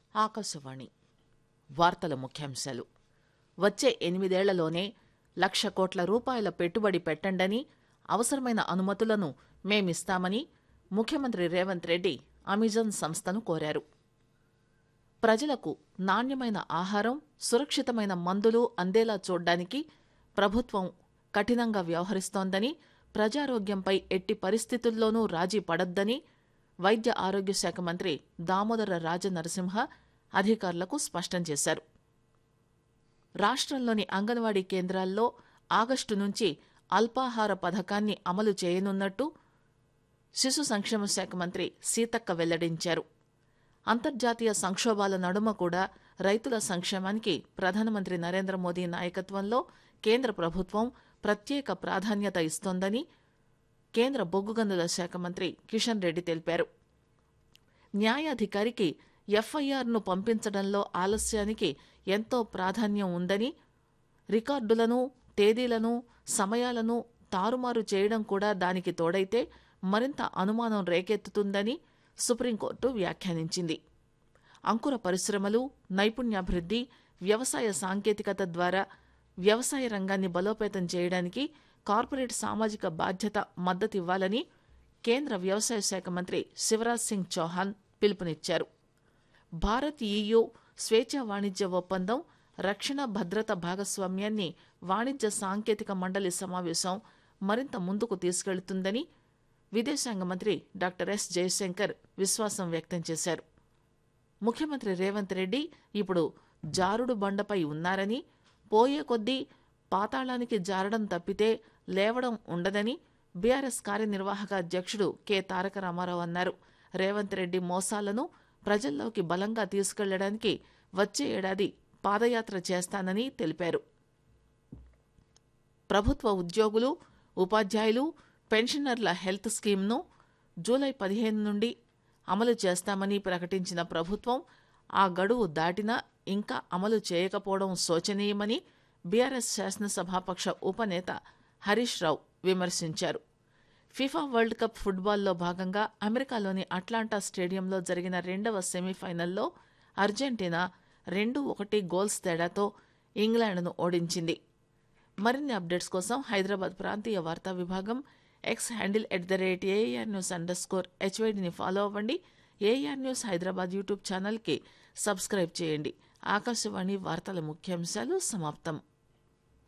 ఆకాశవాణి వార్తల ముఖ్యాంశాలు. వచ్చే 8 ఏళ్లలోనే 1,00,000 కోట్ల రూపాయల పెట్టుబడి పెట్టండని, అవసరమైన అనుమతులను మేమిస్తామని ముఖ్యమంత్రి రేవంత్ రెడ్డి అమెజాన్ సంస్థను కోరారు. ప్రజలకు నాణ్యమైన ఆహారం, సురక్షితమైన మందులు అందేలా చూడ్డానికి ప్రభుత్వం కఠినంగా వ్యవహరిస్తోందని, ప్రజారోగ్యంపై ఎట్టి పరిస్థితుల్లోనూ రాజీ పడొద్దని వైద్య ఆరోగ్య శాఖ మంత్రి దామోదర రాజనరసింహ అధికారులకు స్పష్టం చేశారు. రాష్ట్రంలోని అంగన్వాడీ కేంద్రాల్లో ఆగస్టు నుంచి అల్పాహార పథకాన్ని అమలు చేయనున్నట్టు శిశు సంక్షేమ శాఖ మంత్రి సీతక్క వెల్లడించారు. అంతర్జాతీయ సంక్షోభాల నడుమ కూడా రైతుల సంక్షేమానికి ప్రధానమంత్రి నరేంద్ర మోదీ నాయకత్వంలో కేంద్ర ప్రభుత్వం ప్రత్యేక ప్రాధాన్యత ఇస్తోందని కేంద్ర బొగ్గు గనుల శాఖ మంత్రి కిషన్ రెడ్డి తెలిపారు. న్యాయాధికారికి ఎఫ్ఐఆర్ను పంపించడంలో ఆలస్యానికి ఎంతో ప్రాధాన్యం ఉందని, రికార్డులను, తేదీలను, సమయాలను తారుమారు చేయడం కూడా దానికి తోడైతే మరింత అనుమానం రేకెత్తుతుందని సుప్రీంకోర్టు వ్యాఖ్యానించింది. అంకుర పరిశ్రమలు, నైపుణ్యాభివృద్ధి, వ్యవసాయ సాంకేతికత ద్వారా వ్యవసాయ రంగాన్ని బలోపేతం చేయడానికి కార్పొరేట్ సామాజిక బాధ్యత మద్దతివ్వాలని కేంద్ర వ్యవసాయ శాఖ మంత్రి శివరాజ్ సింగ్ చౌహాన్ పిలుపునిచ్చారు. భారత్ EU స్వేచ్ఛా వాణిజ్య ఒప్పందం రక్షణ భద్రత భాగస్వామ్యాన్ని వాణిజ్య సాంకేతిక మండలి సమావేశం మరింత ముందుకు తీసుకెళ్తుందని విదేశాంగ మంత్రి డాక్టర్ ఎస్ జయశంకర్ విశ్వాసం వ్యక్తం చేశారు. ముఖ్యమంత్రి రేవంత్ రెడ్డి ఇప్పుడు జారుడు బండపై ఉన్నారని, పోయే కొద్దీ పాతాళానికి జారడం తప్పితే లేవడం ఉండదని బీఆర్ఎస్ కార్యనిర్వాహక అధ్యక్షుడు కె తారక రామారావు అన్నారు. రేవంత్ రెడ్డి మోసాలను ప్రజల్లోకి బలంగా తీసుకెళ్లడానికి వచ్చే ఏడాది పాదయాత్ర చేస్తానని తెలిపారు. ప్రభుత్వ ఉద్యోగులు, ఉపాధ్యాయులు, పెన్షనర్ల హెల్త్ స్కీమ్ను జూలై 15 నుండి అమలు చేస్తామని ప్రకటించిన ప్రభుత్వం ఆ గడువు దాటినా ఇంకా అమలు చేయకపోవడం శోచనీయమని బీఆర్ఎస్ శాసనసభాపక్ష ఉపనేత హరీష్ రావు విమర్శించారు. ఫిఫా వరల్డ్ కప్ ఫుట్బాల్లో భాగంగా అమెరికాలోని అట్లాంటా స్టేడియంలో జరిగిన 2వ సెమీఫైనల్లో అర్జెంటీనా 2-1 గోల్స్ తేడాతో ఇంగ్లాండ్ను ఓడించింది. మరిన్ని అప్డేట్స్ కోసం హైదరాబాద్ ప్రాంతీయ వార్తా విభాగం ఎక్స్ హ్యాండిల్ @ARNews_HYDని ఫాలో అవ్వండి. ఏఆర్ న్యూస్ హైదరాబాద్ యూట్యూబ్ ఛానల్కి సబ్స్క్రైబ్ చేయండి. ఆకాశవాణి వార్తల ముఖ్యాంశాలు సమాప్తం.